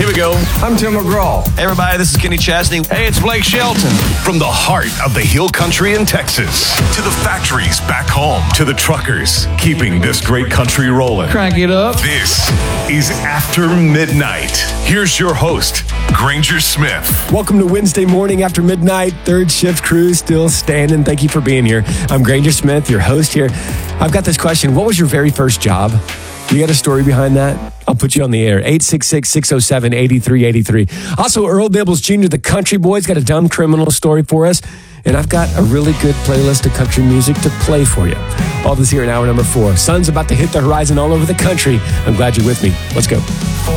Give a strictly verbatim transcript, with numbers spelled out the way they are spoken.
Here we go. I'm Tim McGraw. Hey, everybody, this is Kenny Chesney. Hey, it's Blake Shelton. From the heart of the hill country in Texas to the factories back home to the truckers keeping this great country rolling. Crank it up. This is After Midnight. Here's your host, Granger Smith. Welcome to Wednesday morning after midnight. Third shift crew still standing. Thank you for being here. I'm Granger Smith, your host here. I've got this question. What was your very first job? You got a story behind that? I'll put you on the air. eight six six, six oh seven, eight three eight three. Also, Earl Dibbles Junior, the country boy's got a dumb criminal story for us. And I've got a really good playlist of country music to play for you. All this here in hour number four. Sun's about to hit the horizon all over the country. I'm glad you're with me. Let's go.